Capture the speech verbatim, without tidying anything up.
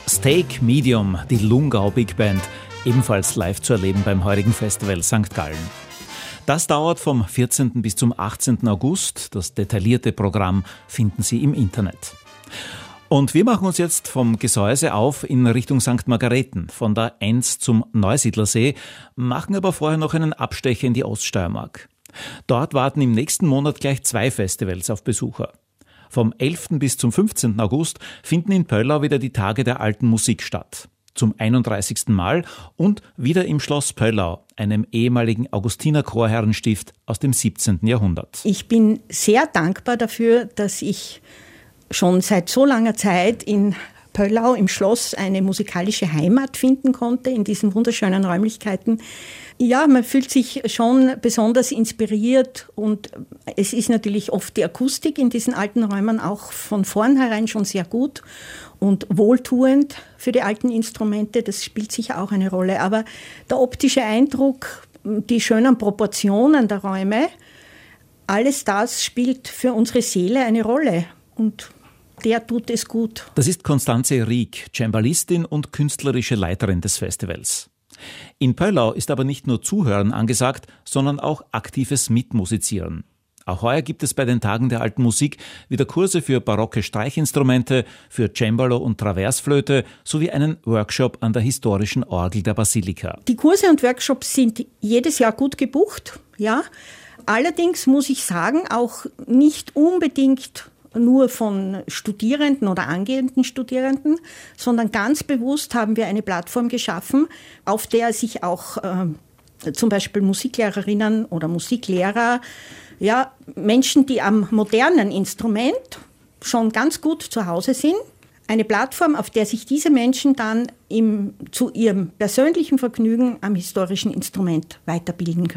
Steak Medium, die Lungau Big Band, ebenfalls live zu erleben beim heurigen Festival Sankt Gallen. Das dauert vom vierzehnten bis zum achtzehnten August. Das detaillierte Programm finden Sie im Internet. Und wir machen uns jetzt vom Gesäuse auf in Richtung Sankt Margareten, von der Enns zum Neusiedlersee, machen aber vorher noch einen Abstecher in die Oststeiermark. Dort warten im nächsten Monat gleich zwei Festivals auf Besucher. Vom elften bis zum fünfzehnten August finden in Pöllau wieder die Tage der alten Musik statt. Zum einunddreißigsten Mal und wieder im Schloss Pöllau, einem ehemaligen Augustiner-Chorherrenstift aus dem siebzehnten Jahrhundert. Ich bin sehr dankbar dafür, dass ich schon seit so langer Zeit in Pöllau im Schloss eine musikalische Heimat finden konnte, in diesen wunderschönen Räumlichkeiten. Ja, man fühlt sich schon besonders inspiriert und es ist natürlich oft die Akustik in diesen alten Räumen auch von vornherein schon sehr gut und wohltuend für die alten Instrumente. Das spielt sicher auch eine Rolle. Aber der optische Eindruck, die schönen Proportionen der Räume, alles das spielt für unsere Seele eine Rolle und der tut es gut. Das ist Constanze Rieck, Cembalistin und künstlerische Leiterin des Festivals. In Pöllau ist aber nicht nur Zuhören angesagt, sondern auch aktives Mitmusizieren. Auch heuer gibt es bei den Tagen der alten Musik wieder Kurse für barocke Streichinstrumente, für Cembalo und Traversflöte sowie einen Workshop an der historischen Orgel der Basilika. Die Kurse und Workshops sind jedes Jahr gut gebucht, ja. Allerdings muss ich sagen, auch nicht unbedingt nur von Studierenden oder angehenden Studierenden, sondern ganz bewusst haben wir eine Plattform geschaffen, auf der sich auch äh, zum Beispiel Musiklehrerinnen oder Musiklehrer, ja, Menschen, die am modernen Instrument schon ganz gut zu Hause sind, eine Plattform, auf der sich diese Menschen dann im, zu ihrem persönlichen Vergnügen am historischen Instrument weiterbilden können.